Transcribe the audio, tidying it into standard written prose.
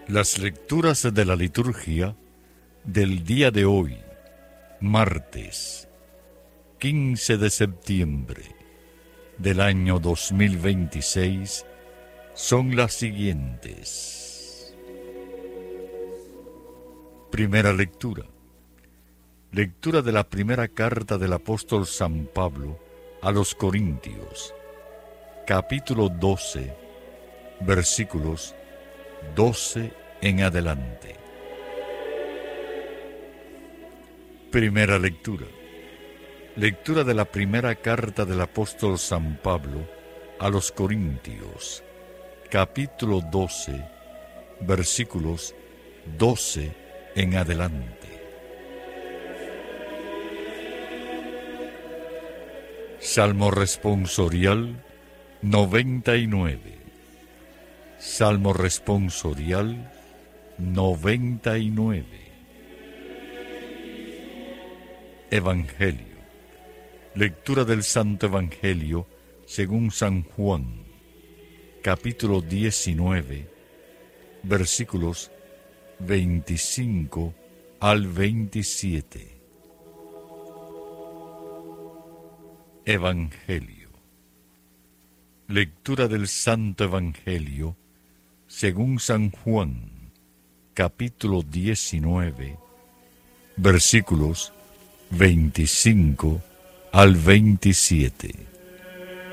Las lecturas de la liturgia del día de hoy, martes 15 de septiembre del año 2026, son las siguientes. Primera lectura. Lectura de la primera carta del apóstol San Pablo a los Corintios, capítulo 12, versículos 12 en adelante. Primera lectura. Lectura de la primera carta del apóstol San Pablo a los Corintios, capítulo 12, versículos 12 en adelante. Salmo responsorial 99. Salmo responsorial 99. Evangelio. Lectura del Santo Evangelio según San Juan, capítulo 19, versículos 25 al 27. Evangelio. Lectura del Santo Evangelio según San Juan, capítulo 19, versículos 25 al 27.